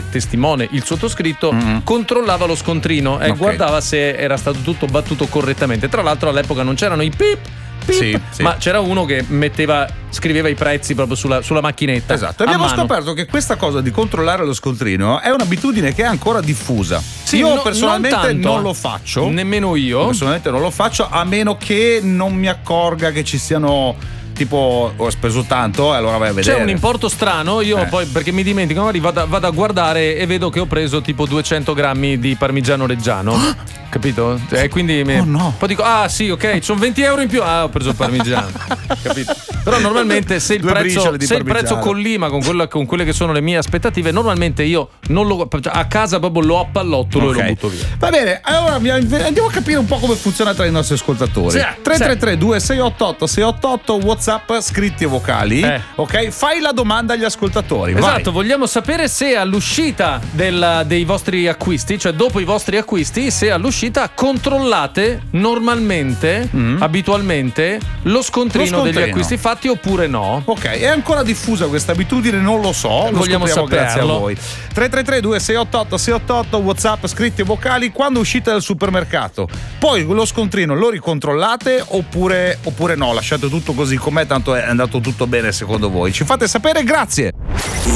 testimone il sottoscritto, controllava lo scontrino e guardava se era stato tutto battuto correttamente. Tra l'altro all'epoca non c'erano i pip, sì. ma c'era uno che scriveva i prezzi proprio sulla macchinetta. Esatto, abbiamo scoperto che questa cosa di controllare lo scontrino è un'abitudine che è ancora diffusa. Io personalmente non lo faccio. Nemmeno io. Personalmente non lo faccio, a meno che non mi accorga che ci siano, tipo, ho speso tanto e allora vai a vedere. C'è un importo strano, io poi perché mi dimentico, magari vado a guardare e vedo che ho preso tipo 200 grammi di parmigiano reggiano. Capito? E quindi poi dico, sì, ok, sono 20 euro in più. Ho preso il parmigiano. Capito? Però normalmente se il prezzo collima con quelle che sono le mie aspettative, normalmente io a casa proprio lo appallottolo e lo butto via. Va bene, allora andiamo a capire un po' come funziona tra i nostri ascoltatori. 333 2688 688 WhatsApp scritti e vocali. Ok, fai la domanda agli ascoltatori. Esatto, vogliamo sapere se all'uscita dei vostri acquisti, cioè dopo i vostri acquisti, se all'uscita controllate normalmente, abitualmente, lo scontrino degli acquisti fatti oppure no. Ok, è ancora diffusa questa abitudine? Non lo so, lo vogliamo scopriamo grazie a saperlo. voi. 333 2688 688 WhatsApp scritti e vocali. Quando uscite dal supermercato, poi lo scontrino lo ricontrollate oppure no? Lasciate tutto così com'è, tanto è andato tutto bene secondo voi. Ci fate sapere, grazie.